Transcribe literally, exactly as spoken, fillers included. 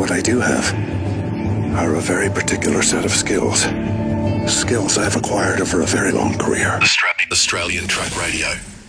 what I do have are a very particular set of skills. Skills I've acquired over a very long career. Australian Truck Radio.